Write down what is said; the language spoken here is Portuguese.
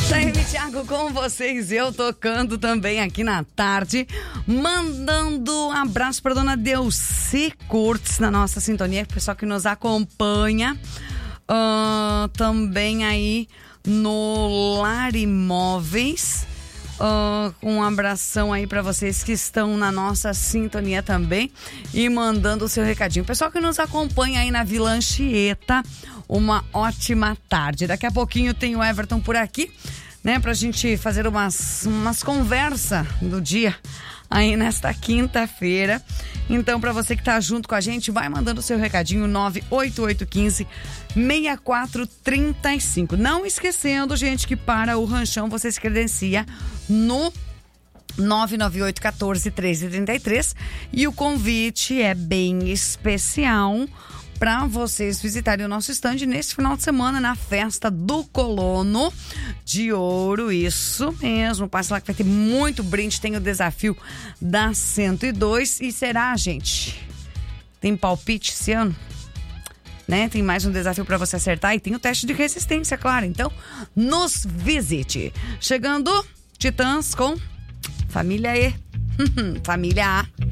Jaime Thiago com vocês, eu tocando também aqui na tarde, mandando um abraço para dona Delci Curtis na nossa sintonia, pessoal que nos acompanha, também aí no Lar Imóveis. Um abração aí para vocês que estão na nossa sintonia também e mandando o seu recadinho. Pessoal que nos acompanha aí na Vila Anchieta, uma ótima tarde. Daqui a pouquinho tem o Everton por aqui, né, pra gente fazer umas conversas do dia aí nesta quinta-feira. Então, para você que tá junto com a gente, vai mandando o seu recadinho 98815-6435. Não esquecendo, gente, que para o ranchão você se credencia no 998-14-1333 e o convite é bem especial para vocês visitarem o nosso stand nesse final de semana na festa do Colono de Ouro. Isso mesmo, passa lá que vai ter muito brinde, tem o desafio da 102 e será, gente, tem palpite esse ano, né? Tem mais um desafio para você acertar e tem o teste de resistência, claro. Então, nos visite. Chegando, Titãs com Família E. Família A.